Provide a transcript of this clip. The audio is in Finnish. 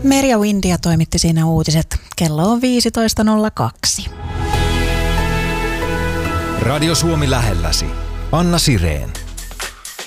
Merja Windia toimitti siinä uutiset. Kello on 15.02. Radio Suomi lähelläsi. Anna Sireen.